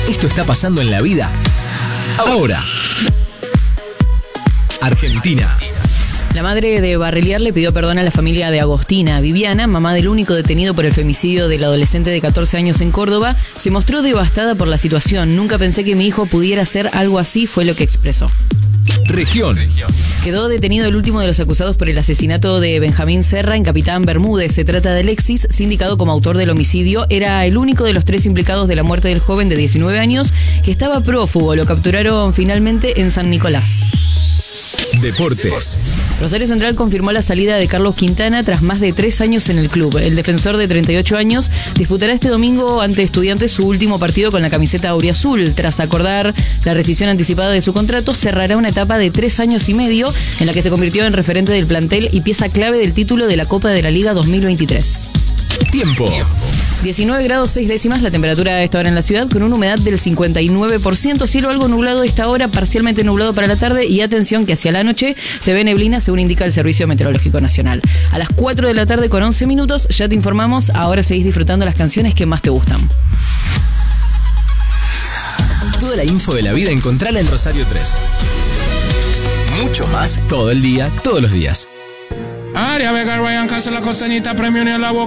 Esto está pasando en la vida ahora. Argentina. La madre de Barreliar le pidió perdón a la familia de Agostina. Viviana, mamá del único detenido por el femicidio del adolescente de 14 años en Córdoba, se mostró devastada por la situación. Nunca pensé que mi hijo pudiera hacer algo así, fue lo que expresó. Región. Quedó detenido el último de los acusados por el asesinato de Benjamín Serra en Capitán Bermúdez. Se trata de Alexis, sindicado como autor del homicidio. Era el único de los 3 implicados de la muerte del joven de 19 años que estaba prófugo. Lo capturaron finalmente en San Nicolás. Deportes. Rosario Central confirmó la salida de Carlos Quintana tras más de 3 años en el club. El defensor de 38 años disputará este domingo ante Estudiantes su último partido con la camiseta auriazul. Tras acordar la rescisión anticipada de su contrato, cerrará una etapa de 3 años y medio en la que se convirtió en referente del plantel y pieza clave del título de la Copa de la Liga 2023. Tiempo. 19 grados 6 décimas la temperatura a esta hora en la ciudad, con una humedad del 59%, cielo algo nublado a esta hora, parcialmente nublado para la tarde, y atención que hacia la noche se ve neblina según indica el Servicio Meteorológico Nacional. A las 4 de la tarde con 11 minutos ya te informamos, ahora seguís disfrutando las canciones que más te gustan. Toda la info de la vida encontrala en Rosario 3. Mucho más todo el día, todos los días. Aria Vega, Ryan Castro, la costanita, premio en la boca.